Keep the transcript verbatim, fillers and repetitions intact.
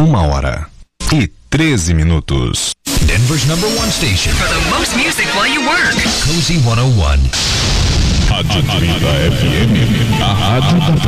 Uma hora e treze minutos. Denver's number one station for the most music while you work. Cozy cento e um. Rádio Trinta F M, a rádio da